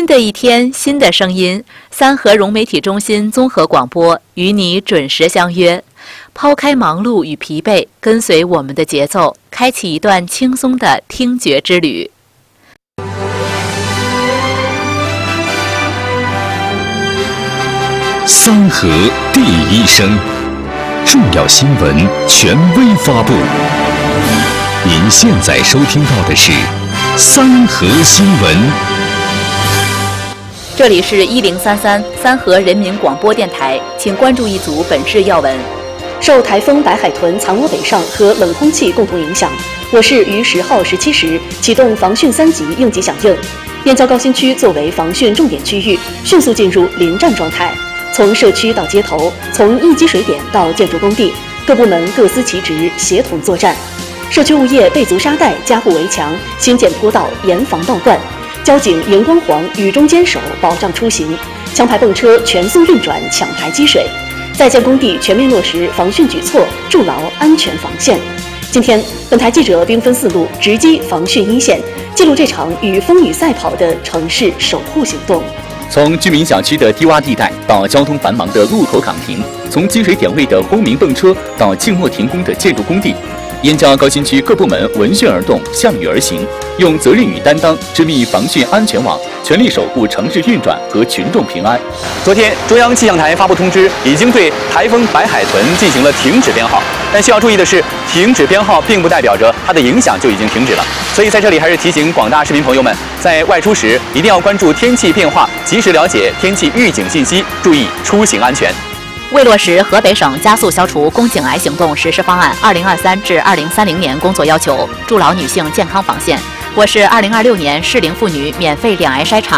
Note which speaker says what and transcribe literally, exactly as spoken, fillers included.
Speaker 1: 新的一天，新的声音，三河融媒体中心综合广播与你准时相约。抛开忙碌与疲惫，跟随我们的节奏，开启一段轻松的听觉之旅。
Speaker 2: 三河第一声，重要新闻权威发布。您现在收听到的是三河新闻。
Speaker 1: 这里是一零三三三河人民广播电台，请关注一组本市要闻。
Speaker 3: 受台风白海豚藏窝北上和冷空气共同影响，我市于十号十七时启动防汛三级应急响应。燕郊高新区作为防汛重点区域，迅速进入临战状态。从社区到街头，从应急水点到建筑工地，各部门各司其职，协同作战。社区物业备足沙袋，加固围墙，新建坡道，严防倒灌。交警荧光黄，雨中坚守，保障出行。枪牌泵车全速运转，抢排积水。在建工地全面落实防汛举措，筑牢安全防线。今天，本台记者兵分四路，直击防汛一线，记录这场与风雨赛跑的城市守护行动。
Speaker 4: 从居民小区的低洼地带到交通繁忙的路口岗亭，从积水点位的轰鸣泵车到静默停工的建筑工地，燕郊高新区各部门闻讯而动，向雨而行，用责任与担当织密防汛安全网，全力守护城市运转和群众平安。
Speaker 5: 昨天，中央气象台发布通知，已经对台风白海豚进行了停止编号。但需要注意的是，停止编号并不代表着它的影响就已经停止了。所以在这里还是提醒广大市民朋友们，在外出时一定要关注天气变化，及时了解天气预警信息，注意出行安全。
Speaker 1: 为落实河北省加速消除宫颈癌行动实施方案二零二三至二零三零年工作要求，筑牢女性健康防线，我市二零二六年适龄妇女免费两癌筛查